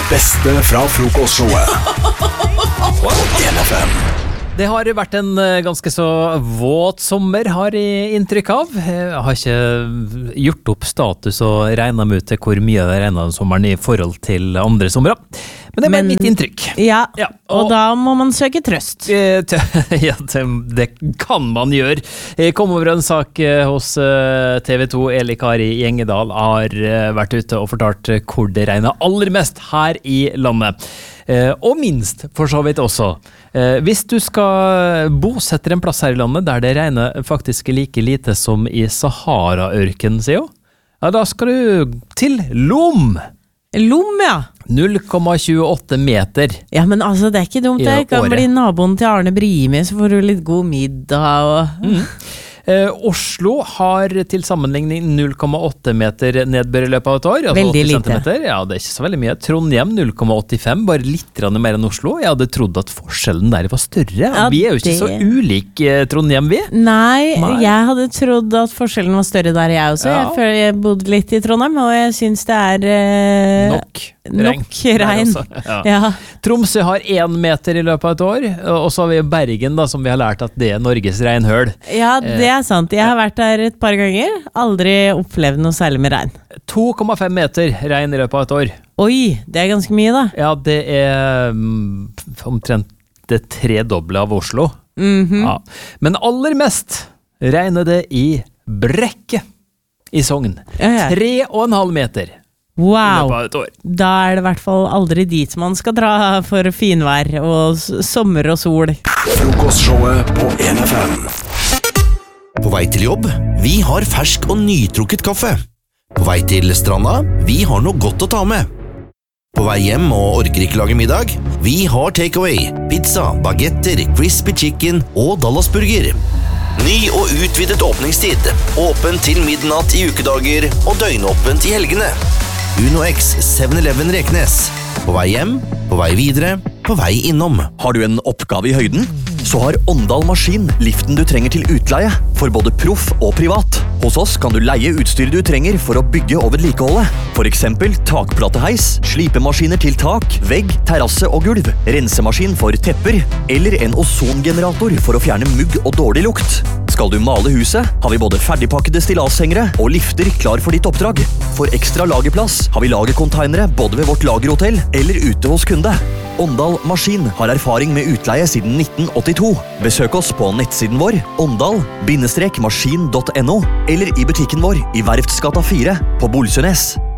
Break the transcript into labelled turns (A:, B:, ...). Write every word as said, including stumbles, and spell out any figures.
A: beste fra frokostshowet på en F M.
B: Det har vært en ganske så våt sommer, har jeg inntrykk av. Jeg har ikke gjort opp status og regnet meg ut til hvor mye det regnet den sommeren i forhold til andre sommer. Men det er bare mitt inntrykk.
C: Ja,
B: Ja,
C: og,
B: og-
C: da må man søke trøst.
B: Eh, te- Ja, det, det kan man gjøre. Jeg kom over en sak eh, hos eh, T V to. Eli Kari Gjengedal har eh, vært ute og fortalt eh, hvor det regner aller mest her i landet. Eh, Og minst, for så vidt også. Eh, Hvis du skal bosette en plass her i landet der det regner faktisk like lite som i Sahara-ørken, sier hun, ja, da skal du til Lom.
C: Lom, ja.
B: null komma tjueåtte meter.
C: Ja, men altså, det er ikke dumt.
B: I
C: Det kan
B: året.
C: bli naboen til Arne Brimi, så får du litt god middag og...
B: Eh, Oslo har til sammenligning null komma åtte meter nedbør i løpet av et år. Altså
C: Veldig
B: åtti
C: lite.
B: centimeter. Ja, det er ikke så veldig mye. Trondheim null komma åttifem, bare litt grann mer enn Oslo. Jeg hadde trodd at forskjellen der var større.
C: Ja,
B: vi er jo ikke
C: det-
B: så ulike eh, Trondheim, vi.
C: Nei,
B: Nei.
C: jeg hadde trodd at forskjellen var større der jeg også.
B: Ja.
C: Jeg føler jeg bodde litt i Trondheim, og jeg synes det er... eh,
B: Nok
C: Nok
B: Der
C: regn.
B: også. Ja.
C: Ja.
B: Tromsø har én meter i løpet av et år, og så har vi Bergen, da, som vi har lært at det er Norges regnhøl.
C: ja, det er sant. Jeg har vært der et par ganger. Aldri opplevd noe særlig med regn.
B: to komma fem meter regn i løpet av et år.
C: Oi, det er ganske mye da.
B: Ja, det er mm, omtrent det tredoble av Oslo.
C: Mhm.
B: Ja. Men aller mest regner det i Brekke i Sogn.
C: Ja, ja.
B: Tre og en halv meter i
C: Wow.
B: løpet av et år.
C: Da er det i hvert fall aldri dit man skal dra for finvær og s- sommer og sol.
A: Frokostshowet på en F M.
D: På vei til jobb, vi har fersk og nytrukket kaffe. På vei til stranda, vi har noe godt å ta med. På vei hjem og orker ikke lage middag, vi har takeaway, pizza, bagetter, crispy chicken og Dallasburger. Ny og utvidet åpningstid, åpent til midnatt i ukedager og døgnåpent i helgene. Uno X seven eleven Reknes. På vei hjem, på vei videre, på vei innom.
E: Har du en oppgave i høyden? Så har Åndal Maskin liften du trenger til utleie, for både proff og privat. Hos oss kan du leie utstyret du trenger for å bygge og vedlikeholde. For eksempel takplateheis, slipemaskiner til tak, vegg, terrasse og gulv, rensemaskin for tepper, eller en ozongenerator for å fjerne mugg og dårlig lukt. Skal du male huset, har vi både ferdigpakkede stillashengere og lifter klar for ditt oppdrag. For ekstra lagerplass har vi lagercontainere både ved vårt lagerhotell eller ute hos kunde. Åndal Maskin har erfaring med utleie siden nitten åttito. Besøk oss på nettsiden vår åndal maskin punktum no eller i butikken vår i Verftsgata fire på Bolsønes.